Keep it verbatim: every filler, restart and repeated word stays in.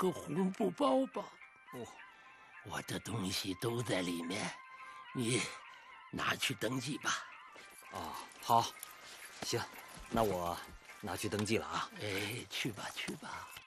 个红布包吧。 哦， 我的东西都在里面，你拿去登记吧。 哦，好，行，那我拿去登记了啊。 哎，去吧去吧。